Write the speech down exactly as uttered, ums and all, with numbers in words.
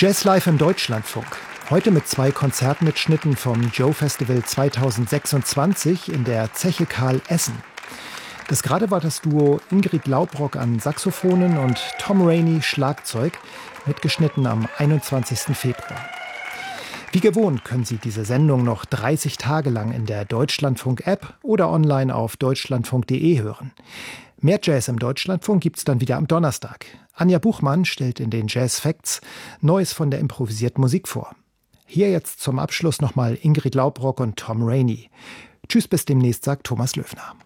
Jazz Live im Deutschlandfunk. Heute mit zwei Konzertmitschnitten vom Joe Festival zweitausendsechsundzwanzig in der Zeche Karl Essen. Das gerade war das Duo Ingrid Laubrock an Saxophonen und Tom Rainey Schlagzeug, mitgeschnitten am einundzwanzigsten Februar. Wie gewohnt können Sie diese Sendung noch dreißig Tage lang in der Deutschlandfunk-App oder online auf deutschlandfunk punkt de hören. Mehr Jazz im Deutschlandfunk gibt's dann wieder am Donnerstag. Anja Buchmann stellt in den Jazz Facts Neues von der improvisierten Musik vor. Hier jetzt zum Abschluss nochmal Ingrid Laubrock und Tom Rainey. Tschüss, bis demnächst, sagt Thomas Löfner.